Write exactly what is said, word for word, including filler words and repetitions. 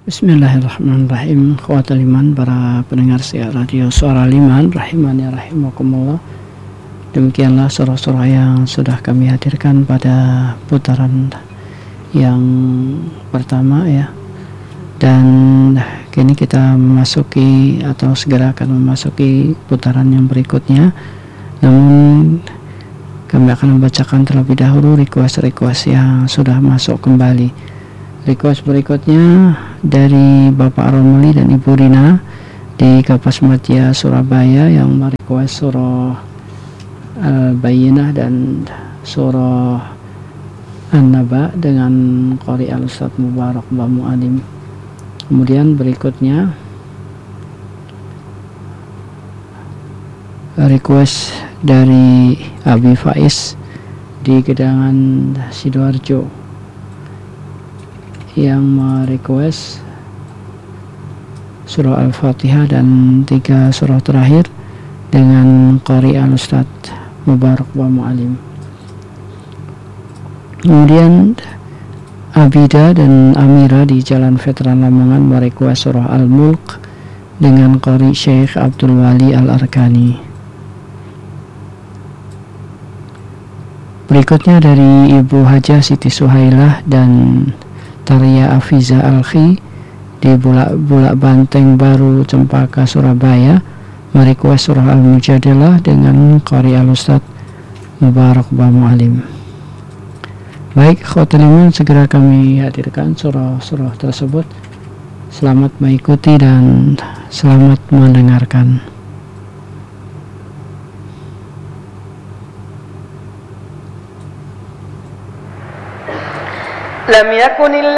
Bismillahirrahmanirrahim. Khawatul iman, para pendengar siar radio Suara Liman, rahimani rahimakumullah. Demikianlah surah-surah yang sudah kami hadirkan pada putaran yang pertama ya. Dan kini kita memasuki atau segera akan memasuki putaran yang berikutnya. Namun kami akan membacakan terlebih dahulu request-request yang sudah masuk kembali. Request berikutnya dari Bapak Romli dan Ibu Rina di Kapas Matia Surabaya yang merequest surah Al-Bayyinah dan surah An-Naba dengan Qari Al-Ustadz Mubarak Bamu Alim. Kemudian berikutnya request dari Abi Faiz di Gedangan Sidoarjo yang merequest surah Al-Fatihah dan tiga surah terakhir dengan Qari Al-Ustadz Mubarak wa Mu'alim. Kemudian Abida dan Amira di Jalan Veteran Lamongan merequest surah Al-Mulk dengan Qari Syekh Abdul Wali Al-Arkani. Berikutnya dari Ibu Hajah Siti Suhailah dan Taria Afiza Alkhi di Bulak-Bulak Banteng Baru Cempaka Surabaya merequest surah Al-Mujadilah dengan Qari Al-Ustadz Mubarak Bamu Alim. Baik, khotul iman, segera kami hadirkan surah-surah tersebut. Selamat mengikuti dan selamat mendengarkan. لم يكن